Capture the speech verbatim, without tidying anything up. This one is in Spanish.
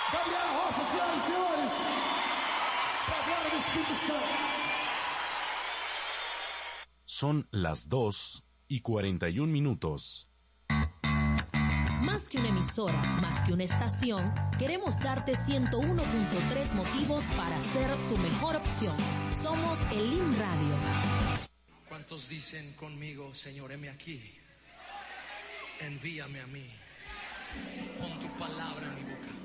Gabriela Rocha, senhoras e senhores, para a glória do Espírito Santo. Son las dos y cuarenta y un minutos. Más que una emisora, más que una estación, queremos darte ciento uno punto tres motivos para ser tu mejor opción. Somos el Lim Radio. ¿Cuántos dicen conmigo, Señor, heme aquí? Envíame a mí. Pon tu palabra en mi boca.